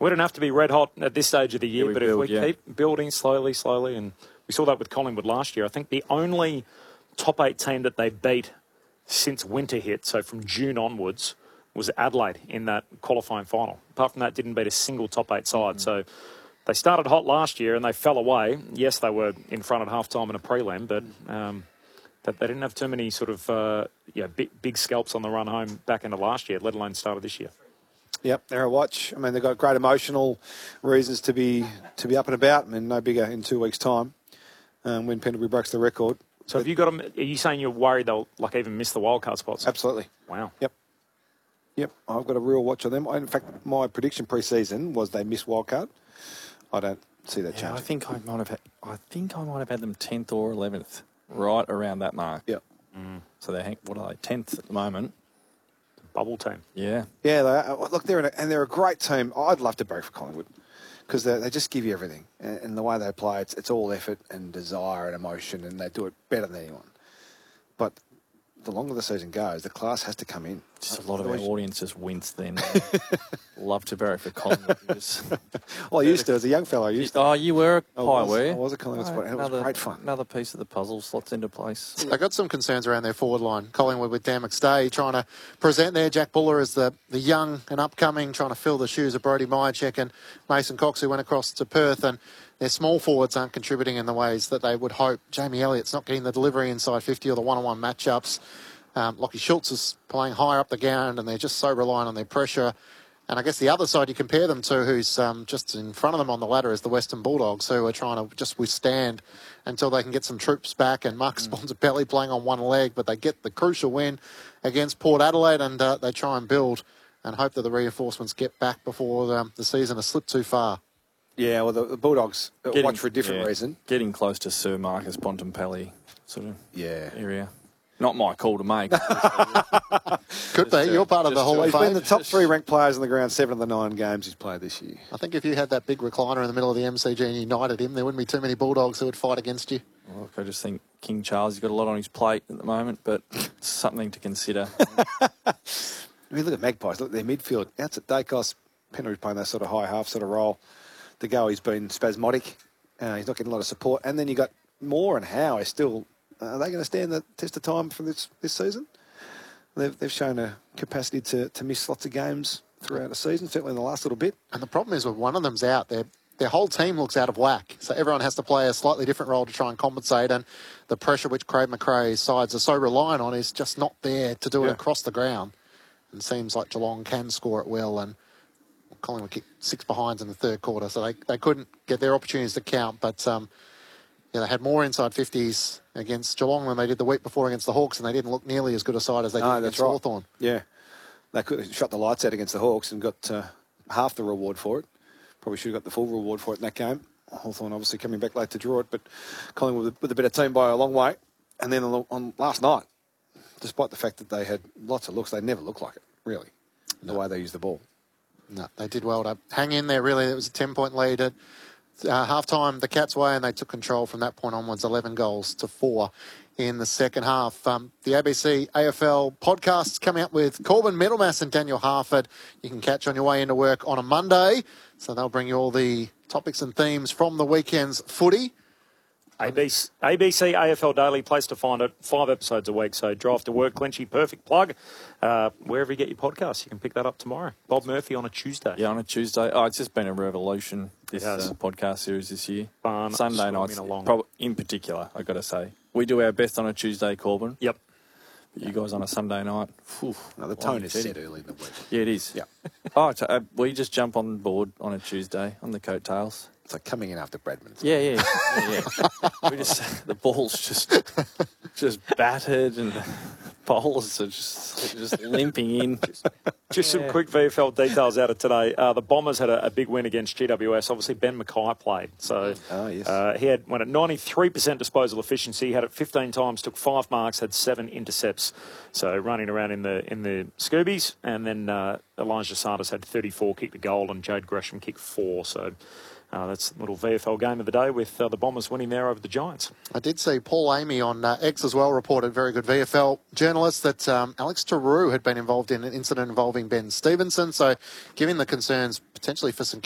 We don't have to be red hot at this stage of the year, but if we keep building slowly, and we saw that with Collingwood last year. I think the only top 8 team that they beat since winter hit, so from June onwards, was Adelaide in that qualifying final. Apart from that, didn't beat a single top 8 side. So they started hot last year and they fell away. Yes, they were in front at halftime in a prelim, but they didn't have too many sort of big scalps on the run home back into last year, let alone started this year. Yep, they're a watch. I mean, they've got great emotional reasons to be up and about. I mean, no bigger in 2 weeks' time when Pendlebury breaks the record. So have you got them? Are you saying you're worried they'll even miss the wildcard spots? Absolutely. Wow. Yep. I've got a real watch on them. In fact, my prediction pre-season was they miss wildcard. I don't see that changing. I think I might have had them 10th or 11th, right around that mark. Yep. So they're 10th at the moment. Bubble team. Yeah. Yeah, they are. Look, they're a great team. I'd love to break for Collingwood because they just give you everything. And the way they play, it's all effort and desire and emotion, and they do it better than anyone. But the longer the season goes, the class has to come in. Just a lot of our audience just wince then. Love to barrack for Collingwood. Well, I used to as a young fellow. You were a pie, were you? I was a Collingwood supporter, and it was great fun. Another piece of the puzzle slots into place. They've got some concerns around their forward line. Collingwood with Dan McStay trying to present there. Jack Buller as the young and upcoming, trying to fill the shoes of Brodie Myercheck and Mason Cox, who went across to Perth, and their small forwards aren't contributing in the ways that they would hope. Jamie Elliott's not getting the delivery inside 50 or the one-on-one matchups. Lockie Schultz is playing higher up the ground, and they're just so reliant on their pressure. And I guess the other side you compare them to, who's just in front of them on the ladder, is the Western Bulldogs, who are trying to just withstand until they can get some troops back. And Marcus Bontempelli playing on one leg, but they get the crucial win against Port Adelaide, and they try and build and hope that the reinforcements get back before the season has slipped too far. Yeah, well, the Bulldogs watch for a different reason. Getting close to Sir Marcus Bontempelli sort of area. Not my call to make. Could be. You're part of the Hall of Fame. He's been the top 3 ranked players in the ground 7 of the 9 games he's played this year. I think if you had that big recliner in the middle of the MCG and united him, there wouldn't be too many Bulldogs who would fight against you. Look, I just think King Charles has got a lot on his plate at the moment, but it's something to consider. I mean, look at Magpies. Look at their midfield. That's at Dacos. Penrith's playing that sort of high half sort of role. The go, he's been spasmodic. He's not getting a lot of support. And then you got Moore and Howe is still... Are they going to stand the test of time for this season? They've shown a capacity to miss lots of games throughout the season, certainly in the last little bit. And the problem is when one of them's out, their whole team looks out of whack. So everyone has to play a slightly different role to try and compensate. And the pressure which Craig McRae's sides are so reliant on is just not there to do it across the ground. And it seems like Geelong can score it well. And Collingwood kicked 6 behinds in the third quarter, so they couldn't get their opportunities to count. But they had more inside 50s against Geelong than they did the week before against the Hawks, and they didn't look nearly as good a side as they did against Hawthorn. Yeah, they could have shut the lights out against the Hawks and got half the reward for it. Probably should have got the full reward for it in that game. Hawthorn obviously coming back late to draw it, but Collingwood with a better team by a long way. And then on last night, despite the fact that they had lots of looks, they never looked like it, really, the way they used the ball. No, they did well to hang in there, really. It was a 10-point lead at half-time the Cats' way, and they took control from that point onwards, 11 goals to 4 in the second half. The ABC AFL podcast's coming up with Corbin Middlemass and Daniel Harford. You can catch on your way into work on a Monday, so they'll bring you all the topics and themes from the weekend's footy. ABC AFL Daily, place to find it, 5 episodes a week. So drive to work, Clenchy, perfect plug. Wherever you get your podcasts, you can pick that up tomorrow. Bob Murphy on a Tuesday. Yeah, on a Tuesday. Oh, it's just been a revolution, this podcast series this year. Fun. Sunday nights, in particular, I've got to say. We do our best on a Tuesday, Corbin. Yep. But you guys on a Sunday night. No, the tone is set early in the week. Yeah, it is. Yeah. We just jump on board on a Tuesday on the coattails. It's like coming in after Bradman. Yeah. We just the ball's just battered and the bowlers are just limping in. Just some quick VFL details out of today. The Bombers had a big win against GWS. Obviously, Ben Mackay played. So he went at 93% disposal efficiency. He had it 15 times, took 5 marks, had 7 intercepts. So running around in the Scoobies. And then Elijah Sanders had 34, kicked a goal, and Jade Gresham kicked 4. So that's a little VFL game of the day with the Bombers winning there over the Giants. I did see Paul Amy on X as well reported, very good VFL journalist, that Alex Tarou had been involved in an incident involving Ben Stevenson. So given the concerns potentially for some